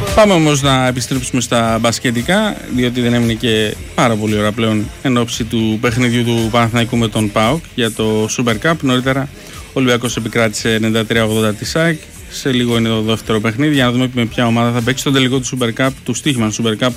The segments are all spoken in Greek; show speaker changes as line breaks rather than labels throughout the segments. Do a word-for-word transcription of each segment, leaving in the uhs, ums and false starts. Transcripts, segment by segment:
Πάμε όμως να επιστρέψουμε στα μπασκετικά, διότι δεν έμεινε και πάρα πολύ ώρα πλέον εν ώψη του παιχνιδιού του Παναθηναϊκού με τον ΠΑΟΚ για το Super Cup. Νωρίτερα ο Ολυμπιακός επικράτησε ενενήντα τρία ογδόντα τη ΣΑΕΚ. Σε λίγο είναι το δεύτερο παιχνίδι για να δούμε με ποια ομάδα θα παίξει τον τελικό του Super Cup, του στοίχημα του Super Cup.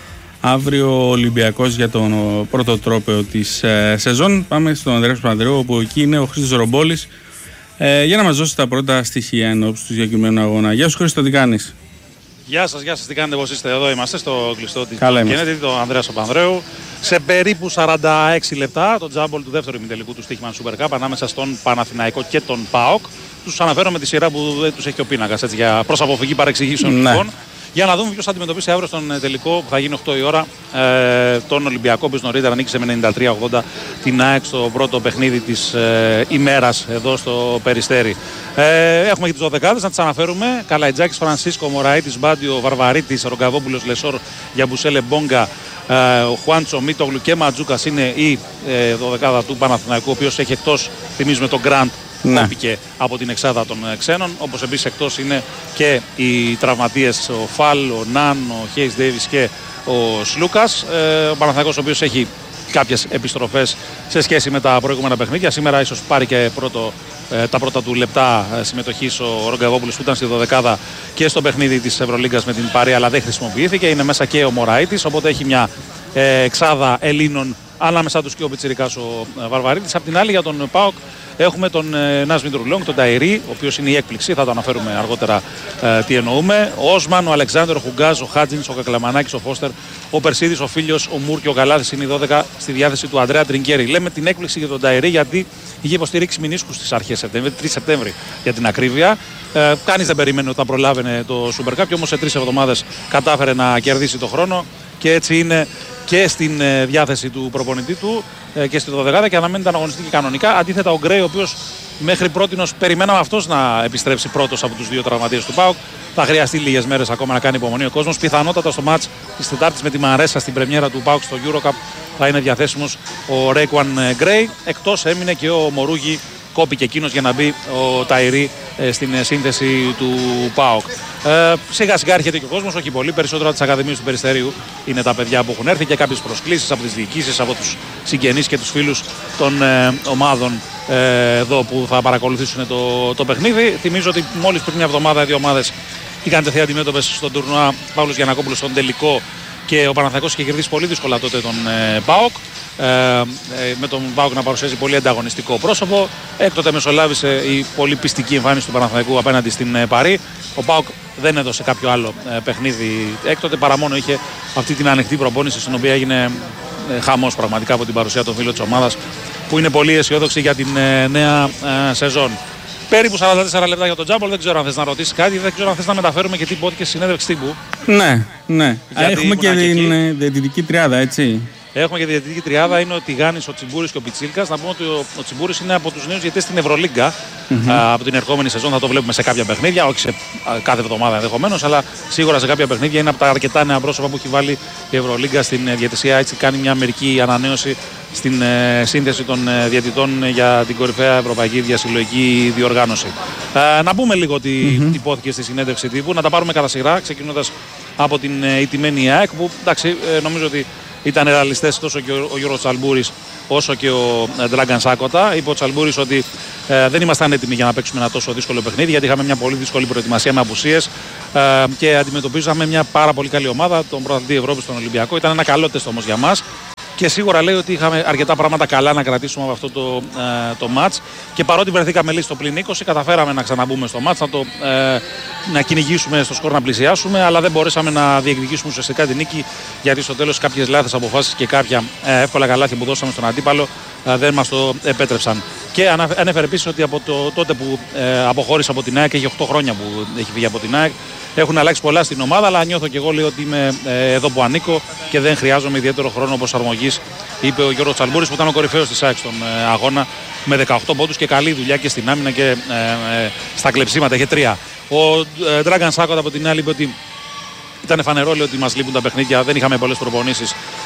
Αύριο ο Ολυμπιακός για τον πρώτο τρόπαιο της ε, σεζόν. Πάμε στον Ανδρέα Παπανδρέου, όπου εκεί είναι ο Χρήστος Ρομπόλης, ε, για να μας δώσει τα πρώτα στοιχεία εν ώψη του συγκεκριμένου αγώνα. Γεια σου Χρήστο, τι κάνεις?
Γεια σας, γεια σας, τι κάνετε, πώς είστε? Εδώ είμαστε στο κλειστό της
Kennedy,
το Ανδρέας Παπανδρέου. Σε περίπου σαράντα έξι λεπτά το τζάμπολ του δεύτερου ημιτελικού του στοίχημα Super Cup ανάμεσα στον Παναθηναϊκό και τον ΠΑΟΚ. Τους αναφέρω με τη σειρά που δεν τους έχει ο πίνακας, έτσι, για προς αποφυγή παρεξηγήσεων.
Ναι.
Λοιπόν, για να δούμε ποιος θα αντιμετωπίσει αύριο στον τελικό που θα γίνει οκτώ η ώρα ε, τον Ολυμπιακό, που νωρίτερα νίκησε με ενενήντα τρία ογδόντα την ΑΕΚ στο πρώτο παιχνίδι της ε, ημέρας εδώ στο Περιστέρι. Ε, έχουμε και τις δωδεκάδες να τις αναφέρουμε. Καλαϊτζάκης, Φρανσίσκο, Μωραΐτης, Μπάντιο, Βαρβαρίτης, Ρογκαβόπουλος, Λεσόρ, Γιαμπουσέλε, Μπόγκα, ε, ο Χουάντσο, Μίτογλου και Ματζούκας είναι η ε, δωδεκάδα του Παναθηναϊκού, ο οποίος έχει εκτός, θυμίζουμε, τον Γκραντ.
Ναι.
Κόπηκε από την εξάδα των ξένων, όπως επίσης εκτός είναι και οι τραυματίες, ο Φαλ, ο Ναν, ο Χέις Ντέιβις και ο Σλούκας. Ε, ο Παναθηναϊκός, ο οποίος έχει κάποιες επιστροφές σε σχέση με τα προηγούμενα παιχνίδια. Σήμερα ίσως πάρει και πρώτο, ε, τα πρώτα του λεπτά συμμετοχής ο Ρογκαβόπουλος, που ήταν στη δωδεκάδα και στο παιχνίδι της Ευρωλίγκας με την Παρί, αλλά δεν χρησιμοποιήθηκε. Είναι μέσα και ο Μωραΐτης, οπότε έχει μια ε, εξάδα Ελλήνων, ανάμεσά τους και ο Πιτσιρικάς ο ε, Βαρβαρίτης. Απ' την άλλη, για τον ΠΑΟΚ έχουμε τον ε, Νας Μητρουλόγκ, τον Ταϊρή, ο οποίος είναι η έκπληξη, θα το αναφέρουμε αργότερα ε, τι εννοούμε. Ο Όσμαν, ο Αλεξάνδρ, ο Χουγκάζ, ο Χάτζινς, ο Κακλαμανάκης, ο Φώστερ, ο Περσίδης, ο Φίλιος, ο Μουρ και ο Γαλάθης είναι οι δώδεκα στη διάθεση του Αντρέα Τρινκέρι. Λέμε την έκπληξη για τον Ταϊρή, γιατί είχε υποστηρίξει μηνίσκους στις αρχές Σεπτέμβρη, τρεις Σεπτέμβρη για την ακρίβεια. Ε, κανείς δεν περίμενε ότι θα προλάβαινε το Super Cup, και όμως σε τρεις εβδομάδες κατάφερε να κερδίσει το χρόνο, και έτσι είναι και στην ε, διάθεση του προπονητή του ε, και στη δωδεκάδα, και αναμένεται να αγωνιστεί και κανονικά. Αντίθετα, ο Γκρέι, ο οποίος μέχρι πρότινος περιμέναμε αυτός να επιστρέψει πρώτος από τους δύο τραυματίες του ΠΑΟΚ, θα χρειαστεί λίγες μέρες ακόμα να κάνει υπομονή ο κόσμος. Πιθανότατα στο μάτς της Τετάρτης με τη Μαρέσα στην πρεμιέρα του ΠΑΟΚ στο EuroCup θα είναι διαθέσιμος ο Ρέικουαν Γκρέι. Εκτός έμεινε και ο Μορούγι, κόπηκε εκείνος για να μπει ο Ταϊρή ε, στην ε, σύνθεση του ΠΑΟΚ. Ε, σιγά σιγά έρχεται και ο κόσμος, όχι πολύ. Περισσότερο από τις ακαδημίες του Περιστερίου είναι τα παιδιά που έχουν έρθει, και κάποιες προσκλήσεις από τις διοικήσεις, από τους συγγενείς και τους φίλους των ε, ομάδων ε, εδώ που θα παρακολουθήσουν το, το παιχνίδι. Θυμίζω ότι μόλις πριν μια εβδομάδα οι δύο ομάδες είχαν τεθεί αντιμέτωπες στον τουρνουά Παύλος Γιαννακόπουλος στον τελικό, και ο Παναθηναϊκός είχε κερδίσει πολύ δύσκολα τότε τον ε, ΠΑΟΚ. Ε, ε, με τον ΠΑΟΚ να παρουσιάζει πολύ ανταγωνιστικό πρόσωπο. Έκτοτε μεσολάβησε η πολύ πιστική εμφάνιση του Παναθηναϊκού απέναντι στην ε, Παρί. Ο ΠΑΟΚ δεν έδωσε κάποιο άλλο ε, παιχνίδι έκτοτε, παρά μόνο είχε αυτή την ανοιχτή προπόνηση, στην οποία έγινε ε, χαμός πραγματικά από την παρουσία των φίλων της ομάδας, που είναι πολύ αισιόδοξοι για την ε, νέα ε, σεζόν. Περίπου σαράντα τέσσερα λεπτά για τον τζάμπολ. Δεν ξέρω αν θες να ρωτήσεις κάτι, δεν ξέρω αν θες να μεταφέρουμε και τι υπόθηκε στη συνέντευξη τύπου.
Ναι, ναι.
Γιατί
έχουμε και την διαιτητική τριάδα, έτσι.
Έχουμε και τη διαιτητική τριάδα, είναι ο Τιγάνης, ο Τσιμπούρης και ο Πιτσίλκας. Να πούμε ότι ο, ο Τσιμπούρης είναι από τους νέους διαιτητές στην Ευρωλίγκα. Mm-hmm. Α, από την ερχόμενη σεζόν θα το βλέπουμε σε κάποια παιχνίδια, όχι σε α, κάθε εβδομάδα ενδεχομένως, αλλά σίγουρα σε κάποια παιχνίδια. Είναι από τα αρκετά νέα πρόσωπα που έχει βάλει η Ευρωλίγκα στην ε, διαιτησία. Έτσι κάνει μια μερική ανανέωση στην ε, σύνθεση των ε, διαιτητών για την κορυφαία ευρωπαϊκή διασυλλογική διοργάνωση. Ε, να πούμε λίγο τι mm-hmm. υπόθηκε στη συνέντευξη τύπου, να τα πάρουμε κατά σειρά, ξεκινώντας από την ε, ηττημένη ΑΕΚ, που εντάξει, ε, νομίζω ότι ήταν ρεαλιστές τόσο και ο, ο Γιώργος Τσαλμπούρης όσο και ο Ντράγκαν Σάκοτα. Είπε ο Τσαλμπούρης ότι ε, δεν ήμασταν έτοιμοι για να παίξουμε ένα τόσο δύσκολο παιχνίδι, γιατί είχαμε μια πολύ δύσκολη προετοιμασία με απουσίες ε, και αντιμετωπίζαμε μια πάρα πολύ καλή ομάδα, τον πρωταθλητή Ευρώπης, τον Ολυμπιακό. Ήταν ένα καλό τεστ όμως για μας. Και σίγουρα λέει ότι είχαμε αρκετά πράγματα καλά να κρατήσουμε από αυτό το, ε, το μάτς. Και παρότι βρεθήκαμε λίγο στο πλην είκοσι, καταφέραμε να ξαναμπούμε στο μάτς, να, το, ε, να κυνηγήσουμε στο σκορ, να πλησιάσουμε. Αλλά δεν μπορέσαμε να διεκδικήσουμε ουσιαστικά την νίκη, γιατί στο τέλος κάποιες λάθος αποφάσεις και κάποια ε, εύκολα καλάθια που δώσαμε στον αντίπαλο ε, δεν μας το επέτρεψαν. Και ανέφερε επίσης ότι από το, τότε που ε, αποχώρησε από την ΑΕΚ, έχει οκτώ χρόνια που έχει φύγει από την ΑΕΚ, έχουν αλλάξει πολλά στην ομάδα, αλλά νιώθω και εγώ, λέει, ότι είμαι ε, εδώ που ανήκω και δεν χρειάζομαι ιδιαίτερο χρόνο προσαρμογής, είπε ο Γιώργος Τσαλμπούρης, που ήταν ο κορυφαίος της ΑΕΚ στον ε, αγώνα με δεκαοκτώ πόντους και καλή δουλειά και στην άμυνα και ε, ε, στα κλεψίματα. Είχε τρία. Ο ε, Ντράγκαν Σάκοτα από την άλλη είπε ότι ήταν φανερό, λέει, ότι μας λείπουν τα παιχνίδια, δεν είχαμε πολλές προπονήσεις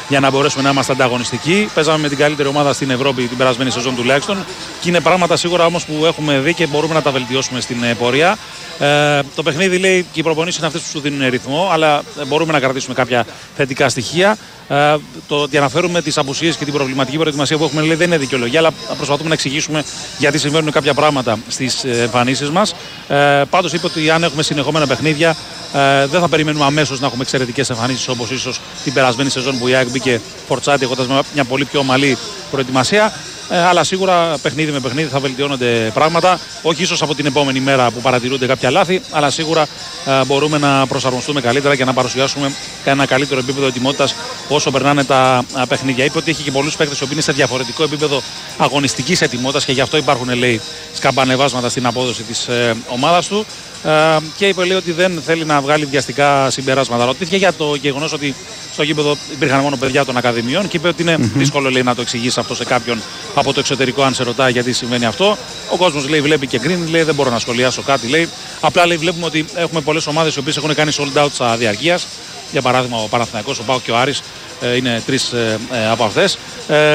για να μπορέσουμε να είμαστε ανταγωνιστικοί. Παίζαμε με την καλύτερη ομάδα στην Ευρώπη την περασμένη σεζόν τουλάχιστον. Και είναι πράγματα σίγουρα όμως που έχουμε δει και μπορούμε να τα βελτιώσουμε στην πορεία. Ε, το παιχνίδι, λέει, και οι προπονήσεις είναι αυτές που σου δίνουν ρυθμό, αλλά μπορούμε να κρατήσουμε κάποια θετικά στοιχεία. Ε, το ότι αναφέρουμε τις απουσίες και την προβληματική προετοιμασία που έχουμε, λέει, δεν είναι δικαιολογία, αλλά προσπαθούμε να εξηγήσουμε γιατί συμβαίνουν κάποια πράγματα στις εμφανίσεις μας. Ε, πάντως είπε ότι αν έχουμε συνεχόμενα παιχνίδια, ε, δεν θα περιμένουμε αμέσως να έχουμε εξαιρετικές εμφανίσεις όπως ίσως την περασμένη σεζόν που η ΑΕΚ μπήκε φορτσάτη έχοντας μια πολύ πιο ομαλή προετοιμασία. Ε, αλλά σίγουρα παιχνίδι με παιχνίδι θα βελτιώνονται πράγματα. Όχι ίσως από την επόμενη μέρα που παρατηρούνται κάποια λάθη, αλλά σίγουρα ε, μπορούμε να προσαρμοστούμε καλύτερα και να παρουσιάσουμε ένα καλύτερο επίπεδο ετοιμότητας όσο περνάνε τα α, παιχνίδια. Είπε ότι έχει και πολλούς παίκτες που είναι σε διαφορετικό επίπεδο αγωνιστικής ετοιμότητας και γι' αυτό υπάρχουν, λέει, σκαμπανεβάσματα στην απόδοση της ε, ομάδας του. Ε, και είπε, λέει, ότι δεν θέλει να βγάλει βιαστικά συμπεράσματα. Ρωτήθηκε για το γεγονός ότι στο γήπεδο υπήρχαν μόνο παιδιά των ακαδημιών και είπε ότι είναι mm-hmm. δύσκολο, λέει, να το εξηγήσει αυτό σε κάποιον από το εξωτερικό, αν σε ρωτάει γιατί συμβαίνει αυτό. Ο κόσμος, λέει, βλέπει και γκρίνει, λέει, δεν μπορώ να σχολιάσω κάτι, λέει. Απλά, λέει, βλέπουμε ότι έχουμε πολλές ομάδες οι οποίες έχουν κάνει sold out στα διαρκείας. Για παράδειγμα, ο Παναθηναϊκός, ο ΠΑΟΚ και ο Άρης ε, είναι τρεις ε, ε, από αυτές. Ε,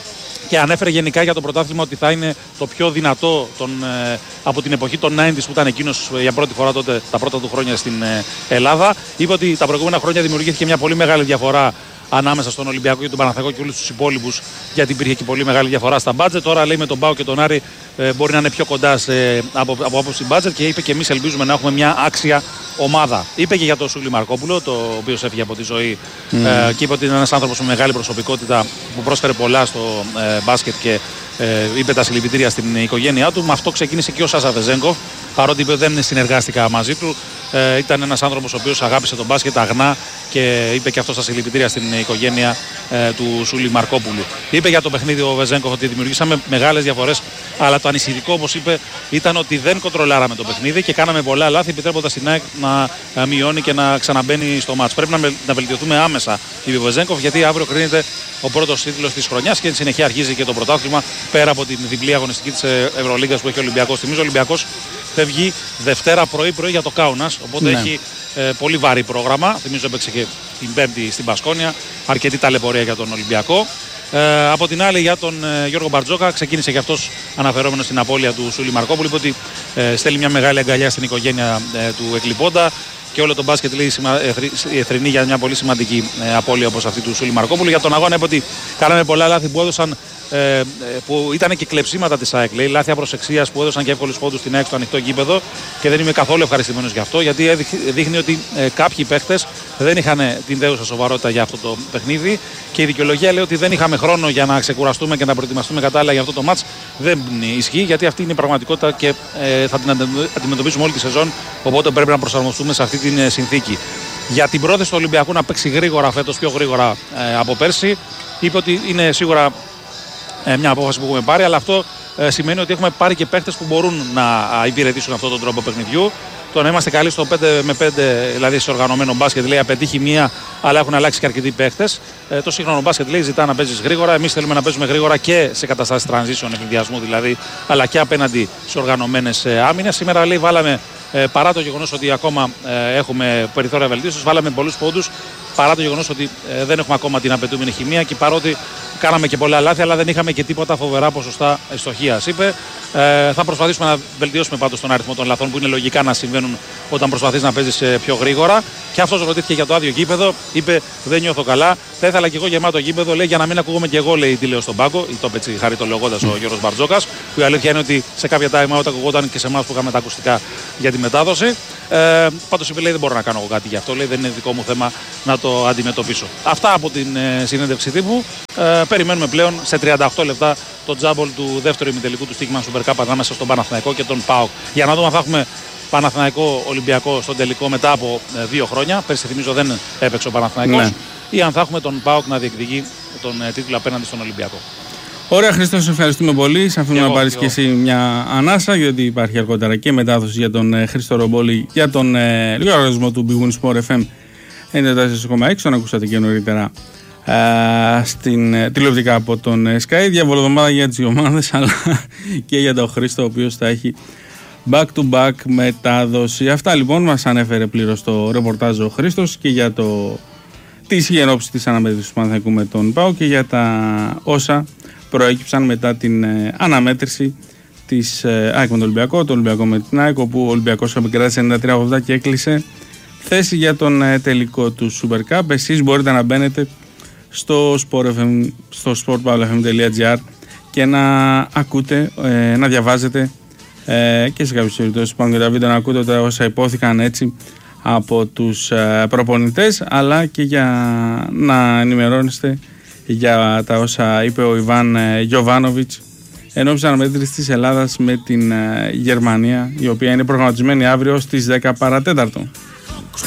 Και ανέφερε γενικά για το πρωτάθλημα ότι θα είναι το πιο δυνατό τον, ε, από την εποχή των ενενήντα που ήταν εκείνος για πρώτη φορά τότε τα πρώτα του χρόνια στην ε, Ελλάδα. Είπε ότι τα προηγούμενα χρόνια δημιουργήθηκε μια πολύ μεγάλη διαφορά ανάμεσα στον Ολυμπιακό και τον Παναθηναϊκό και όλους τους υπόλοιπους, γιατί υπήρχε και πολύ μεγάλη διαφορά στα μπάτζετ. Τώρα, λέει, με τον ΠΑΟΚ και τον Άρη ε, μπορεί να είναι πιο κοντά σε, από, από άποψη μπάτζετ και είπε και εμείς ελπίζουμε να έχουμε μια άξια ομάδα. Είπε και για τον Σούλη Μαρκόπουλο, το οποίο έφυγε από τη ζωή mm. ε, και είπε ότι είναι ένας άνθρωπος με μεγάλη προσωπικότητα που πρόσφερε πολλά στο ε, μπάσκετ και ε, είπε τα συλληπιτήρια στην οικογένειά του. Με αυτό ξεκίνησε και ο Σάσα Βεζέγκοφ, παρότι είπε δεν συνεργάστηκα μαζί του. Ε, ήταν ένας άνθρωπος ο οποίος αγάπησε τον μπάσκετ αγνά και είπε και αυτό στα συλληπιτήρια στην οικογένεια ε, του Σούλη Μαρκόπουλου. Είπε για το παιχνίδι ο Βεζέγκοφ ότι δημιουργήσαμε μεγάλες διαφορές, αλλά το ανησυχητικό, όπως είπε, ήταν ότι δεν κοντρολάραμε το παιχνίδι και κάναμε πολλά λάθη, επιτρέποντας την ΑΕΚ να μειώνει και να ξαναμπαίνει στο μάτς. Πρέπει να, να βελτιωθούμε άμεσα, είπε ο Βεζέγκοφ, γιατί αύριο κρίνεται ο πρώτος τίτλος της χρονιάς και εν συνεχεία αρχίζει και το πρωτάθλημα πέρα από την διπλή αγωνιστική της Ευρωλίγκας που έχει ο Ολυμπιακός. Θυμίζω ο Ολυμπιακός φεύγει Δευτέρα πρωί-πρωί για το Κάουνας, οπότε ναι. έχει ε, πολύ βαρύ πρόγραμμα. Θυμίζω έπαιξε και την Πέμπτη στην Πασκόνια, αρκετή ταλαιπωρία για τον Ολυμπιακό. Ε, από την άλλη, για τον ε, Γιώργο Μπαρτζόκα, ξεκίνησε και αυτός αναφερόμενος στην απώλεια του Σούλη Μαρκόπουλου. Είπε ότι ε, στέλνει μια μεγάλη αγκαλιά στην οικογένεια ε, του εκλειπώντα και όλο το μπάσκετ, λέει, εθρινή για μια πολύ σημαντική ε, απώλεια όπως αυτή του Σούλη Μαρκόπουλου. Για τον αγώνα, είπε ότι κάναμε πολλά λάθη που έδωσαν. Ε, που ήταν και κλεψίματα της ΑΕΚ, λέει, λάθη απροσεξίας που έδωσαν και εύκολους πόντους στην ΑΕΚ στο ανοιχτό γήπεδο και δεν είμαι καθόλου ευχαριστημένος γι' αυτό, γιατί δείχνει ότι ε, κάποιοι παίχτες δεν είχαν την δέουσα σοβαρότητα για αυτό το παιχνίδι και η δικαιολογία, λέει, ότι δεν είχαμε χρόνο για να ξεκουραστούμε και να προετοιμαστούμε κατάλληλα για αυτό το μάτς δεν ισχύει, γιατί αυτή είναι η πραγματικότητα και ε, θα την αντιμετωπίσουμε όλη τη σεζόν, οπότε πρέπει να προσαρμοστούμε σε αυτή την συνθήκη. Για την πρόθεση του Ολυμπιακού να παίξει γρήγορα φέτος, πιο γρήγορα ε, από πέρσι, είπε ότι είναι σίγουρα μια απόφαση που έχουμε πάρει, αλλά αυτό ε, σημαίνει ότι έχουμε πάρει και παίχτες που μπορούν να υπηρετήσουν αυτόν τον τρόπο παιχνιδιού. Το να είμαστε καλοί στο πέντε με πέντε, δηλαδή σε οργανωμένο μπάσκετ, λέει, απαιτεί μία, αλλά έχουν αλλάξει και αρκετοί παίχτες. Ε, το σύγχρονο μπάσκετ, λέει, ζητά να παίζεις γρήγορα. Εμείς θέλουμε να παίζουμε γρήγορα και σε καταστάσεις transition, ευνηδιασμού δηλαδή, αλλά και απέναντι σε οργανωμένες ε, άμυνες. Σήμερα, λέει, βάλαμε, ε, παρά το γεγονός ότι ακόμα ε, έχουμε περιθώρια βελτίωσης, βάλαμε πολλούς πόντους, παρά το γεγονός ότι ε, δεν έχουμε ακόμα την απαιτούμενη χημεία και παρότι κάναμε και πολλά λάθη, αλλά δεν είχαμε και τίποτα φοβερά ποσοστά ευστοχίας. Είπε, ε, θα προσπαθήσουμε να βελτιώσουμε πάντως τον αριθμό των λαθών που είναι λογικά να συμβαίνουν όταν προσπαθείς να παίζεις ε, πιο γρήγορα. Και αυτός ρωτήθηκε για το άδειο γήπεδο. Είπε, δεν νιώθω καλά. Θα ήθελα και εγώ γεμάτο γήπεδο, λέει, για να μην ακούγομαι και εγώ, λέει, τι λέω στον πάγκο. Ή το έτσι χαριτολογώντας ο Γιώργος Μπαρτζόκας. Που η αλήθεια είναι ότι σε κάποια time out ακουγόταν και σε εμάς που είχαμε τα ακουστικά για τη μετάδοση. Ε, πάντως είπε, λέει, δεν μπορώ να κάνω εγώ κάτι γι' αυτό. Λέει, δεν είναι δικό μου θέμα να το αντιμετωπίσω. Αυτά από την ε, συνέντευξη τύπου. Ε, περιμένουμε πλέον σε τριάντα οκτώ λεπτά το τζάμπολ του δεύτερου ημιτελικού του Stegeman Super Cup ανάμεσα στον Παναθηναϊκό και τον ΠΑΟΚ. Για να δούμε αν θα έχουμε Παναθηναϊκό Ολυμπιακό στον τελικό μετά από ε, δύο χρόνια. Πέρσι, θυμίζω, δεν έπαιξε ο Παναθηναϊκός. Ναι. Ή αν θα έχουμε τον ΠΑΟΚ να διεκδικεί τον ε, τίτλο απέναντι στον Ολυμπιακό. Ωραία, Χρήστο, σε ευχαριστούμε πολύ. Σε αφήνουμε να πάρεις και εσύ μια ανάσα, γιατί υπάρχει αργότερα και μετάδοση για τον ε, Χρήστο Ρομπόλη για τον ε, λογαριασμό του Big Win Sport εφ εμ ενενήντα τέσσερα κόμμα έξι. Τον ακούσατε και νωρίτερα ε, στην ε, τηλεοπτικά από τον ε, Sky. Διαβολοδομάδα για τις ομάδες, αλλά και για τον Χρήστο, ο οποίος θα έχει back to back μετάδοση. Αυτά λοιπόν μας ανέφερε πλήρως το ρεπορτάζ ο Χρήστος και για το
τι ισχύει εν ώψη της αναμέτρησης του Παναθηναϊκού με τον ΠΑΟΚ και για τα όσα προέκυψαν μετά την ε, αναμέτρηση της ε, ΑΕΚ με τον Ολυμπιακό, το Ολυμπιακό με την ΑΕΚ, όπου ο Ολυμπιακός επικράτησε ενενήντα τρία ογδόντα και έκλεισε θέση για τον ε, τελικό του Super Cup. Εσείς μπορείτε να μπαίνετε στο sport παύλα εφ εμ τελεία τζι άρ και να ακούτε, ε, να διαβάζετε ε, και σε κάποιες περιπτώσεις πάνω και τα βίντεο να ακούτε τα όσα υπόθηκαν έτσι από τους ε, προπονητές, αλλά και για να ενημερώνεστε για τα όσα είπε ο Ιβάν ε, Γιοβάνοβιτς εν ώψη αναμέτρησης της Ελλάδας με την ε, Γερμανία, η οποία είναι προγραμματισμένη αύριο στις δέκα παρά τέταρτο.